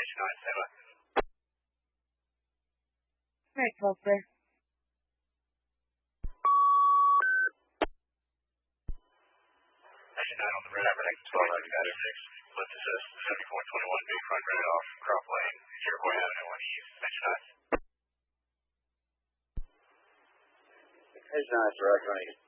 Station 9, stand by. Alright, 12 clear. Station 9 on the red, exit 12, I've got it 6. Lift assist, 7421, big front right off, Crop Lane, Iroquois Avenue, 1 East, Station 9. Station 9, direct on East.